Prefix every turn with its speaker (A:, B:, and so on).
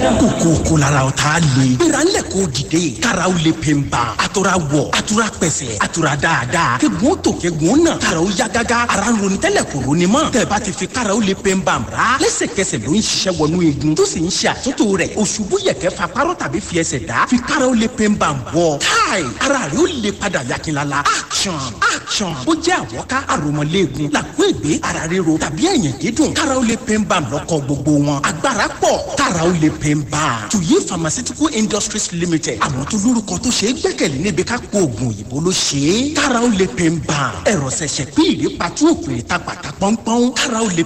A: kókó lára ọ̀tá le. gbéra ńlẹ̀ kó dìde. kára ó lè pè ń ban. àtọ̀ra wọ̀ àtúrà pẹ̀sẹ̀ àtúrà dáadáa. kegun tó kegun náà. kára ó yá gágá. ara ń ronú tẹ́lẹ̀ kò ronú mọ́. tẹ̀bá ti fi kára ó lè pè ń ban ra. lẹ́sẹ̀kẹsẹ̀ ló ń ṣiṣẹ́ wọnú igun. tó sì ń ṣe àtúntò rẹ̀. òṣùbù yẹ̀kẹ́ fa párọ̀ tàbí fi ẹsẹ̀ dá. fi kára ó lè pè ń ban bọ̀. káì ara rẹ̀ ó lè padà yakinlala. action ó jẹ́ àwọ̀ká àròmọ̀léegun. làkún ìgbé ara ríro tàbí ẹ̀yìn dídùn. kára ó lè pè ń ban lọ́kọ̀ gbogbo wọn. agbára pọ̀ kára ó lè pè ń ban. tuyi pharmaceutical industries limited. àwọn tó lórúkọ tó ṣe é gbẹ́kẹ̀lé níbi ká kó oògùn òyìnbó ló ṣe é. kára ó lè pè ń ban. ẹ̀rọ ṣẹ̀ṣẹ̀ pín ìrè patú òpèrè ta pàtà pọ́npọ́n. kára ó lè